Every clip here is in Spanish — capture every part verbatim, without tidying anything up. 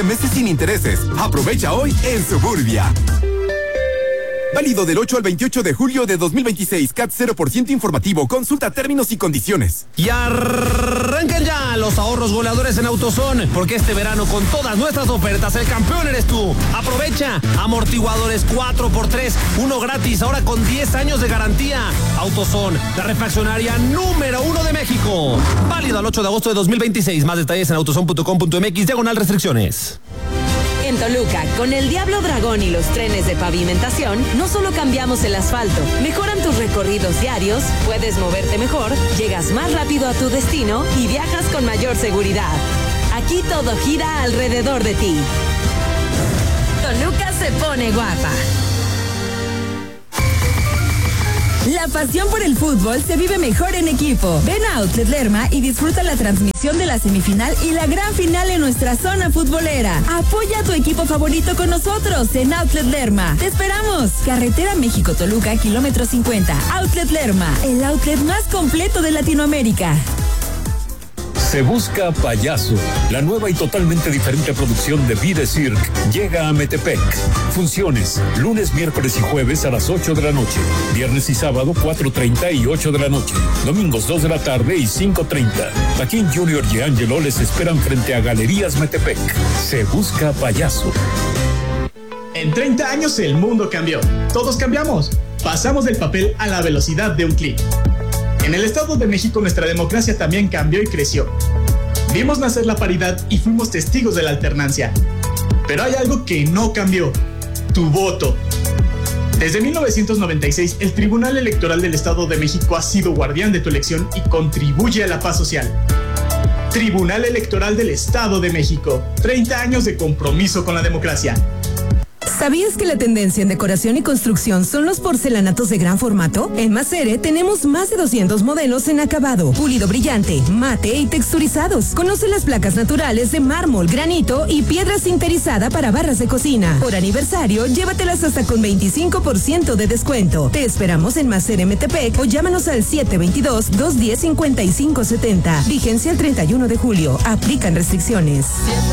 Meses sin intereses. Aprovecha hoy en Suburbia. Válido del ocho al veintiocho de julio de dos mil veintiséis. C A T cero por ciento informativo. Consulta términos y condiciones. Y arrancan ya los ahorros goleadores en AutoZone, porque este verano con todas nuestras ofertas el campeón eres tú. Aprovecha amortiguadores cuatro por tres, uno gratis, ahora con diez años de garantía. AutoZone, la refaccionaria número uno de México. Válido al ocho de agosto de dos mil veintiséis. Más detalles en autozone punto com punto mx, diagonal restricciones. En Toluca, con el Diablo Dragón y los trenes de pavimentación, no solo cambiamos el asfalto, mejoran tus recorridos diarios, puedes moverte mejor, llegas más rápido a tu destino y viajas con mayor seguridad. Aquí todo gira alrededor de ti. Toluca se pone guapa. La pasión por el fútbol se vive mejor en equipo. Ven a Outlet Lerma y disfruta la transmisión de la semifinal y la gran final en nuestra zona futbolera. Apoya a tu equipo favorito con nosotros en Outlet Lerma. ¡Te esperamos! Carretera México-Toluca, kilómetro cincuenta. Outlet Lerma, el outlet más completo de Latinoamérica. Se busca Payaso, la nueva y totalmente diferente producción de Vida Cirque, llega a Metepec. Funciones, lunes, miércoles y jueves a las ocho de la noche, viernes y sábado cuatro treinta y ocho de la noche, domingos dos de la tarde y cinco treinta. Joaquín Junior y Angelo les esperan frente a Galerías Metepec. Se busca Payaso. En treinta años el mundo cambió. Todos cambiamos. Pasamos del papel a la velocidad de un clic. En el Estado de México nuestra democracia también cambió y creció. Vimos nacer la paridad y fuimos testigos de la alternancia. Pero hay algo que no cambió: tu voto. Desde mil novecientos noventa y seis, el Tribunal Electoral del Estado de México ha sido guardián de tu elección y contribuye a la paz social. Tribunal Electoral del Estado de México. treinta años de compromiso con la democracia. ¿Sabías que la tendencia en decoración y construcción son los porcelanatos de gran formato? En Macere tenemos más de doscientos modelos en acabado, pulido brillante, mate y texturizados. Conoce las placas naturales de mármol, granito y piedra sinterizada para barras de cocina. Por aniversario, llévatelas hasta con veinticinco por ciento de descuento. Te esperamos en Macere Metepec o llámanos al siete veintidós, doscientos diez, cincuenta y cinco setenta. Vigencia el treinta y uno de julio. Aplican restricciones.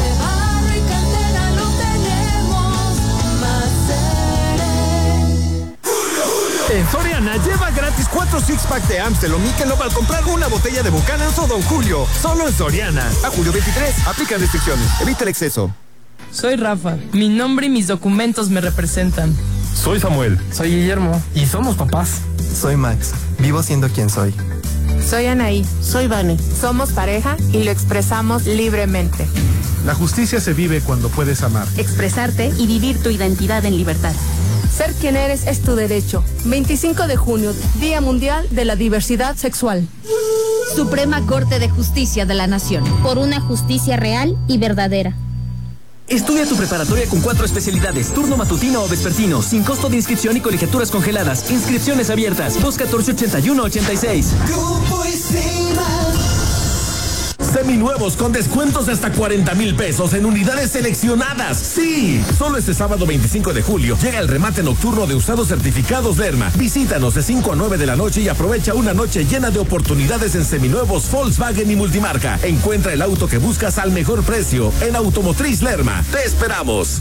En Soriana, lleva gratis cuatro six-pack de Amstel o Michelob al comprar una botella de Buchanan's o Don Julio. Solo en Soriana. A julio veintitrés. Aplican restricciones. Evita el exceso. Soy Rafa. Mi nombre y mis documentos me representan. Soy Samuel. Soy Guillermo. Y somos papás. Soy Max. Vivo siendo quien soy. Soy Anaí. Soy Vane. Somos pareja y lo expresamos libremente. La justicia se vive cuando puedes amar, expresarte y vivir tu identidad en libertad. Ser quien eres es tu derecho. veinticinco de junio, Día Mundial de la Diversidad Sexual. Suprema Corte de Justicia de la Nación. Por una justicia real y verdadera. Estudia tu preparatoria con cuatro especialidades: turno matutino o vespertino, sin costo de inscripción y colegiaturas congeladas. Inscripciones abiertas. dos catorce, ochenta y uno, ochenta y seis. Grupo Isima. Seminuevos con descuentos de hasta cuarenta mil pesos en unidades seleccionadas. ¡Sí! Solo este sábado veinticinco de julio llega el remate nocturno de usados certificados Lerma. Visítanos de cinco a nueve de la noche y aprovecha una noche llena de oportunidades en seminuevos Volkswagen y multimarca. Encuentra el auto que buscas al mejor precio en Automotriz Lerma. ¡Te esperamos!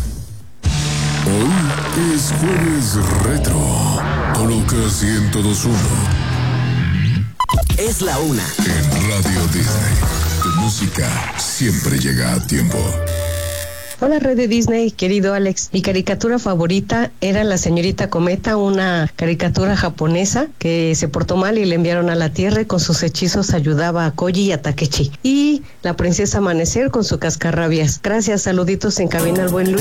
Hoy es Jueves Retro. Toluca ciento dos punto uno. Es la una. En Radio Disney. Tu música siempre llega a tiempo. Hola, Red de Disney, querido Alex. Mi caricatura favorita era La Señorita Cometa, una caricatura japonesa que se portó mal y le enviaron a la Tierra y con sus hechizos ayudaba a Koji y a Takechi. Y La Princesa Amanecer con su cascarrabias. Gracias, saluditos en cabina al buen Luis.